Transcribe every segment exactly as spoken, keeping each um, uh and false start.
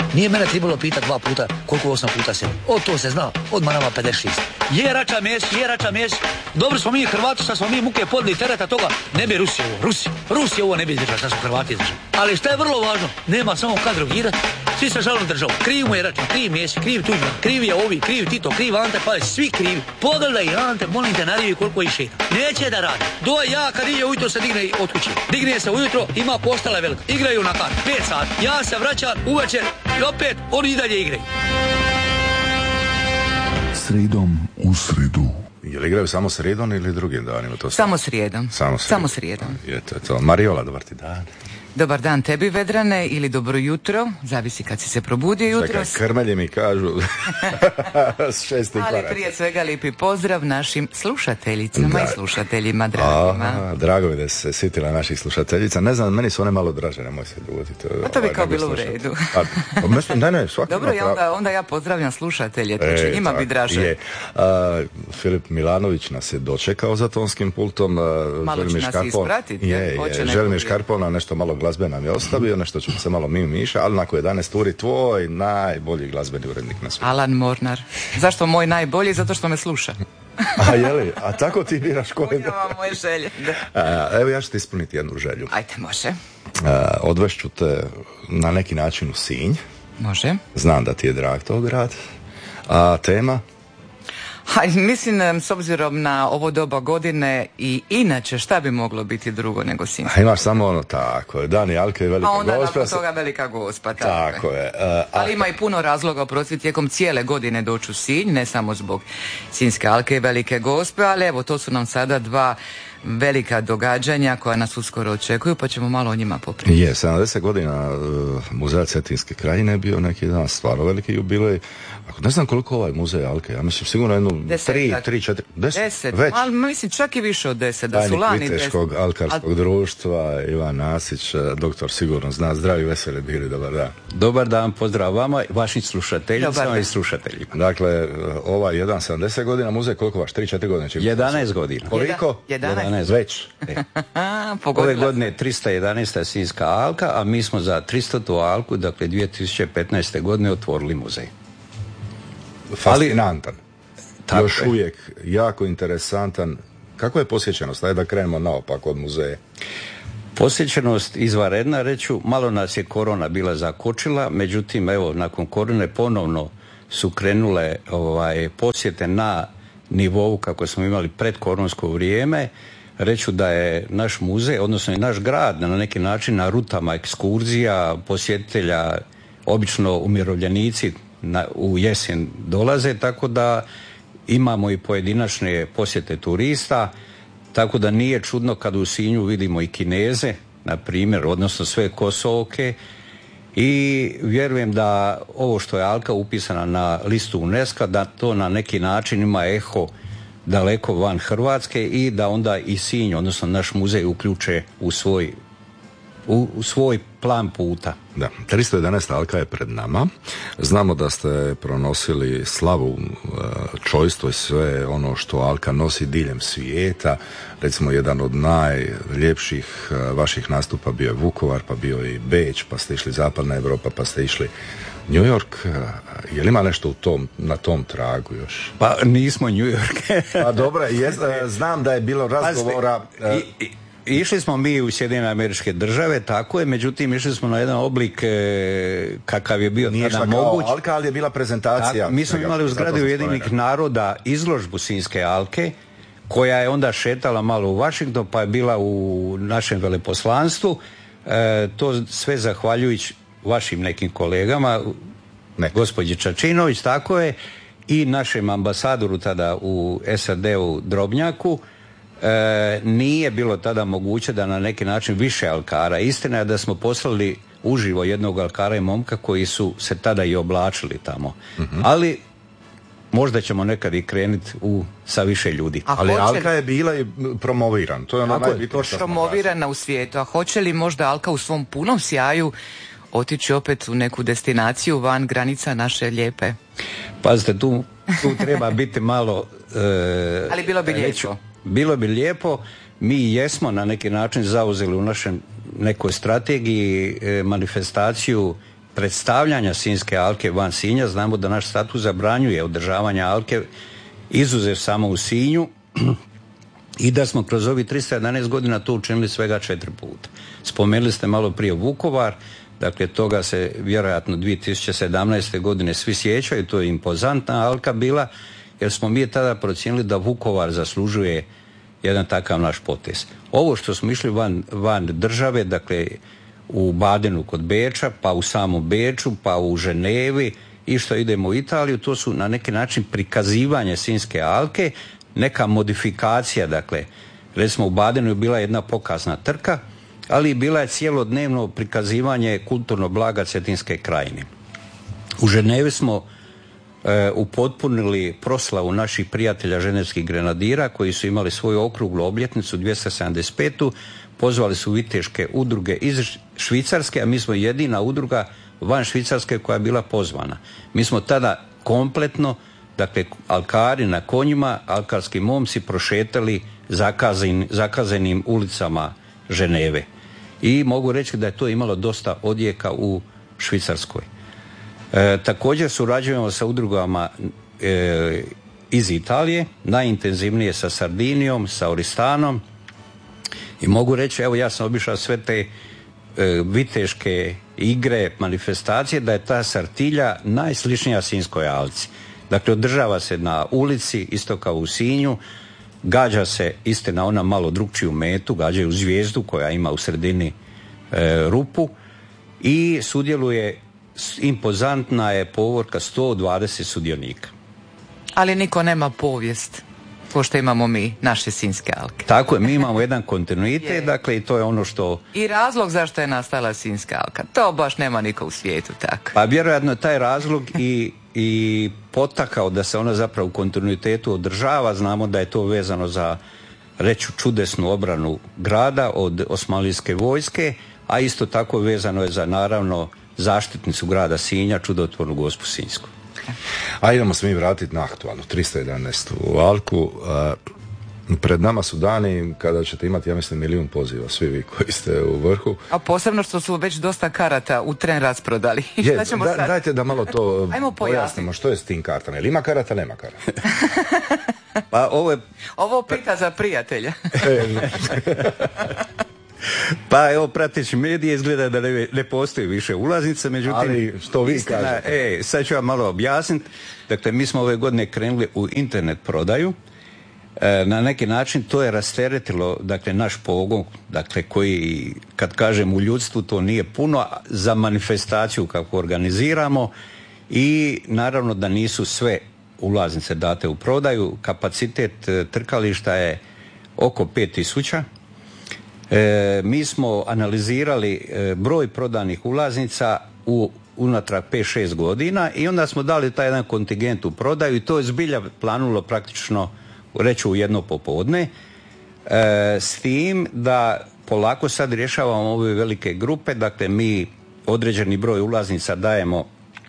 Nije mene trebalo pitati dva puta koliko osam puta se. Od to se zna, od manama pedeset šest. Je Rača Mesić, je Rača Mesić. Dobro smo mi Hrvati, šta smo mi muke podli tereta toga. Ne bi Rusija ovo, Rusija. Rusija ovo ne bi izdržala, šta su Hrvati izdržali. Ali šta je vrlo važno, nema samo kad drogirati. Svi se žalili državu. Kriv mu je Račan, kriv Mesić, kriv Tuđman, kriv je ovi, kriv Tito, kriv Ante Pavelić, svi krivi. Pogledaj Ante, molim te, narivi koliko je šeta. Neće da radi. Do ja kad ide ujutro se digne od kuće. Digne se ujutro, ima postala velika. Igraju na kart, pet sati. Ja se vraćam uvečer i opet oni i dalje igraju. Sredom u sredu. Je li igraju samo sredom ili drugim danima? To samo srijedom. Samo srijedom. Samo srijedom. Je to, to. Mariola, dobar ti dan. Dobar dan tebi, Vedrane, ili dobro jutro, zavisi kad si se probudio jutros. Čekaj, krmelje mi kažu s šesti Ali korak. prije svega lijepi pozdrav našim slušateljicama da. I slušateljima dragima. A, drago mi da si se sitila naših slušateljica. Ne znam, meni su one malo draže, nemoj se ljutiti. A to bi kao bilo u redu. A, mislim, ne, ne, svaki dobro, ja onda, onda ja pozdravljam slušatelje, to će e, njima bi draže. Je. A, Filip Milanović nas je dočekao za tonskim pultom. Malo će nas ispratiti. Je, je, Želimir Škarpov nešto malo glazbe nam je ostavio, nešto ćemo se malo mi miša, ali nakon jedanaest uri tvoj najbolji glazbeni urednik na svijetu. Alan Mornar. Zašto moj najbolji? Zato što me sluša. A jeli? A tako ti biraš koje? Unjavam moje želje. A, evo ja ću ti ispuniti jednu želju. Ajde, može. A, odvešću te na neki način u Sinj. Može. Znam da ti je drag to grad. A tema? Ha, mislim, s obzirom na ovo doba godine i inače, šta bi moglo biti drugo nego Sinj? A imaš samo ono, tako je, Dani Alke i Velika Gospa. A onda nakon toga Velika Gospa, tako, tako je. je. Uh, Ali ima i puno razloga, oprosti, tijekom cijele godine doći u Sinj, ne samo zbog Sinjske Alke i Velike Gospe, ali evo, to su nam sada dva velika događanja koja nas uskoro očekuju, pa ćemo malo o njima popričati. Je, sedamdeset godina uh, muzeja Cetinske krajine je bio neki dan stvarno veliki jubilej. Ne znam koliko ovaj muzej Alke, ja mislim sigurno jednu tri, tri, četiri, deset, deset već. Ali mislim čak i više od deset, da su lani deset. Viteškog alkarskog Al... društva, Ivan Nasić, doktor sigurno zna, zdravi, veseli bili, dobar dan. Dobar dan, pozdrav vama, vašim slušateljicama i slušateljima. Dakle, ovaj jedan sedamdeset godina muzej, koliko vaš, tri, četiri godine će biti? jedanaest godina. Koliko? jedanaest. Već. E. Ove godine tristo jedanaesta Sinjska Alka, a mi smo za tristotu Alku, dakle dvije tisuće petnaeste godine otvorili muzej. Fascinantan. Ali, još je. Uvijek jako interesantan. Kako je posjećenost? Ajde da krenemo naopako od muzeja. Posjećenost izvanredna, reću, malo nas je korona bila zakočila, međutim, evo, nakon korone ponovno su krenule ovaj, posjete na nivou kako smo imali pred koronsko vrijeme. Reću da je naš muzej, odnosno i naš grad, na neki način na rutama ekskurzija, posjetitelja, obično umirovljenici Na, u jesen dolaze, tako da imamo i pojedinačne posjete turista, tako da nije čudno kad u Sinju vidimo i Kineze, na primjer, odnosno sve Kosovke, i vjerujem da ovo što je Alka upisana na listu UNESCO, da to na neki način ima eho daleko van Hrvatske i da onda i Sinj, odnosno naš muzej, uključe u svoj U, u svoj plan puta. Da, tristo jedanaesta Alka je pred nama. Znamo da ste pronosili slavu, čojstvo i sve ono što Alka nosi diljem svijeta. Recimo, jedan od najljepših vaših nastupa bio je Vukovar, pa bio i Beč, pa ste išli Zapadna Europa, pa ste išli New York. Je li ima nešto u tom, na tom tragu još? Pa nismo New York. Pa dobro, je, znam da je bilo razgovora... I, i, Išli smo mi u Sjedinjene Američke Države, tako je, međutim išli smo na jedan oblik e, kakav je bio Nije tada moguć. Alka, ali je bila prezentacija. Tako, mi smo imali u zgradi Ujedinjenih naroda izložbu Sinjske Alke, koja je onda šetala malo u Washington, pa je bila u našem veleposlanstvu. E, to sve zahvaljujući vašim nekim kolegama, ne. gospođi Čačinović, tako je, i našem ambasadoru tada u S A D-u Drobnjaku. E, nije bilo tada moguće da na neki način više alkara. Istina je da smo poslali uživo jednog alkara i momka koji su se tada i oblačili tamo. Mm-hmm. Ali možda ćemo nekad i krenuti u sa više ljudi. A ali hoće... Alka je bila i promoviran. To je ono najbitnije što promovirana u svijetu. A hoće li možda Alka u svom punom sjaju otići opet u neku destinaciju van granica naše lijepe? Pazite, tu, tu treba biti malo... E, ali bilo bi reći, lijepo. Bilo bi lijepo. Mi jesmo na neki način zauzeli u našem nekoj strategiji e, manifestaciju predstavljanja Sinjske alke van Sinja. Znamo da naš statut zabranjuje održavanje alke izuzev samo u Sinju i da smo kroz ovih tristo jedanaest godina to učinili svega četiri puta. Spomenuli ste malo prije Vukovar, dakle toga se vjerojatno dvije tisuće sedamnaeste godine svi sjećaju, to je impozantna alka bila, jer smo mi tada procijenili da Vukovar zaslužuje jedan takav naš potez. Ovo što smo išli van, van države, dakle u Badenu kod Beča, pa u samom Beču, pa u Ženevi i što idemo u Italiju, to su na neki način prikazivanje Sinjske alke, neka modifikacija, dakle recimo u Badenu je bila jedna pokazna trka, ali bila je cijelodnevno prikazivanje kulturnog blaga Cetinske krajine. U Ženevi smo e, upotpunili proslavu naših prijatelja ženevskih grenadira koji su imali svoju okruglu obljetnicu dvjesto sedamdeset petu. Pozvali su viteške udruge iz Švicarske, a mi smo jedina udruga van Švicarske koja je bila pozvana. Mi smo tada kompletno, dakle alkari na konjima, alkarski momci prošetali zakazin, zakazanim ulicama Ženeve. I mogu reći da je to imalo dosta odjeka u Švicarskoj. E, također surađujemo sa udrugama e, iz Italije, najintenzivnije sa Sardinijom, sa Oristanom i mogu reći, evo ja sam obišao sve te e, viteške igre, manifestacije, da je ta Sartilja najsličnija Sinjskoj alci. Dakle, održava se na ulici, isto kao u Sinju, gađa se, istina, ona malo drukčiju metu, gađaju zvijezdu koja ima u sredini e, rupu i sudjeluje, impozantna je povorka sto dvadeset sudionika. Ali niko nema povijest, ko što imamo mi, naše Sinjske alke. Tako je, mi imamo jedan kontinuitet, dakle, i to je ono što... I razlog zašto je nastala Sinjska alka, to baš nema niko u svijetu, tako. Pa vjerojatno je taj razlog i, i potakao da se ona zapravo u kontinuitetu održava. Znamo da je to vezano za, reću, čudesnu obranu grada od osmanlijske vojske, a isto tako vezano je za, naravno, zaštitnicu grada Sinja, čudotvornu Gospu Sinjsku. A idemo se mi vratiti na aktualnu tristo jedanaestu alku. Pred nama su dani kada ćete imati, ja mislim, milijun poziva, svi vi koji ste u vrhu. A posebno što su već dosta karata u tren rasprodali. Je, šta ćemo da, sad? Dajte da malo to Ajmo pojasnimo što je s tim kartama. Jel ima karata, nema karata? Pa ovo je... Ovo pita za prijatelja. Pa evo, prateći medije izgleda da ne, ne postoji više ulaznice, međutim... Ali što vi istina, kažete? E, sad ću vam malo objasniti. Dakle, mi smo ove godine krenuli u internet prodaju. E, na neki način to je rasteretilo, dakle, naš pogon, dakle, koji, kad kažem u ljudstvu, to nije puno, za manifestaciju kako organiziramo i naravno da nisu sve ulaznice date u prodaju. Kapacitet e, trkališta je oko pet tisuća. E, mi smo analizirali e, broj prodanih ulaznica u unatrag pet šest godina i onda smo dali taj jedan kontingent u prodaju i to je zbilja planulo praktično, reću, u jedno popodne, e, s tim da polako sad rješavamo ove velike grupe. Dakle, mi određeni broj ulaznica dajemo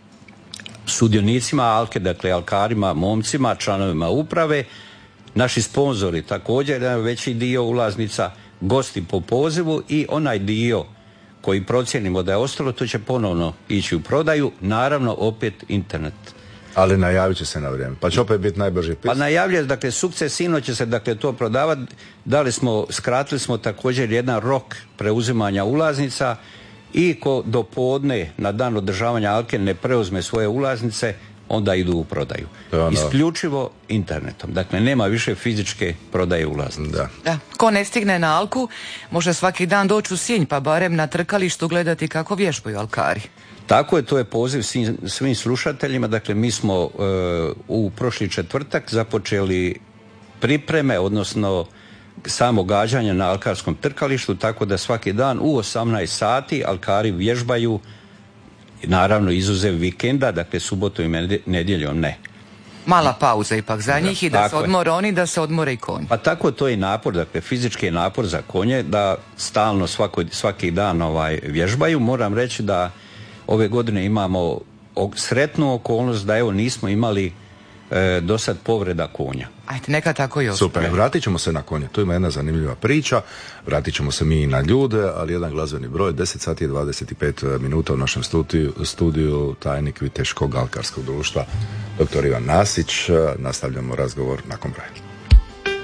sudionicima alke, dakle alkarima, momcima, članovima uprave, naši sponzori također jedan veći dio ulaznica, gosti po pozivu i onaj dio koji procijenimo da je ostalo, to će ponovno ići u prodaju, naravno opet internet. Ali najavit će se na vrijeme, pa će opet biti najbrži pis. Pa najavljuje, dakle, sukcesivno će se, dakle, to prodavati. Dali smo, skratili smo također jedan rok preuzimanja ulaznica i ko do podne na dan održavanja alke ne preuzme svoje ulaznice, onda idu u prodaju. Ono... Isključivo internetom. Dakle, nema više fizičke prodaje ulaznica. Da. Da. Ko ne stigne na alku, može svaki dan doći u Sinj, pa barem na trkalištu gledati kako vježbaju alkari. Tako je, to je poziv svim, svim slušateljima. Dakle, mi smo uh, u prošli četvrtak započeli pripreme, odnosno samo gađanje na alkarskom trkalištu, tako da svaki dan u osamnaest sati alkari vježbaju, naravno izuzev vikenda, dakle subotom i nedjeljom ne. Mala pauza ipak za njih i da tako se odmore oni, da se odmore i konji. Pa tako to je napor, dakle fizički je napor za konje da stalno svako, svaki dan ovaj, vježbaju. Moram reći da ove godine imamo sretnu okolnost da evo nismo imali e, do sad povreda konja. Ajde, neka tako i ostane. Super, vratit ćemo se na konje. Tu ima jedna zanimljiva priča, vratit ćemo se mi i na ljude, ali jedan glazbeni broj, deset sati i dvadeset pet minuta u našem studiju, studiju tajnik Viteškog alkarskog društva, doktor Ivan Nasić. Nastavljamo razgovor nakon broja.